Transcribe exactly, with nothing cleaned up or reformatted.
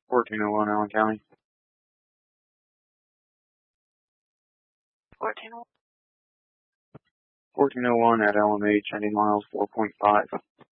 fourteen oh one Allen County. fourteen oh one. fourteen oh one at L M H, ending miles four point five.